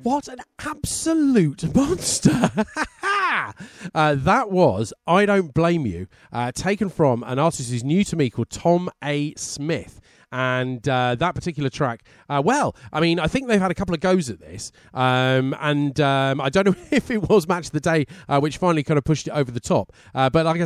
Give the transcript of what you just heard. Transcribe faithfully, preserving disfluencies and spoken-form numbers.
What an absolute monster. uh, that was I Don't Blame You, uh, taken from an artist who's new to me called Tom A. Smith. And uh, that particular track, uh, well, I mean, I think they've had a couple of goes at this. Um, and um, I don't know if it was Match of the Day, uh, which finally kind of pushed it over the top. Uh, but like I